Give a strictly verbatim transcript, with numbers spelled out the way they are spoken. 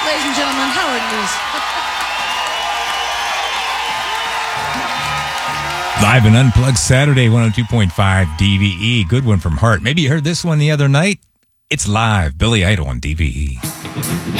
ladies and gentlemen, Howard Leese. Live and Unplugged Saturday, one oh two point five D V E. Good one from Heart. Maybe you heard this one the other night. It's live. Billy Idol on D V E.